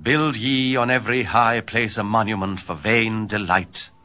Build ye on every high place a monument for vain delight,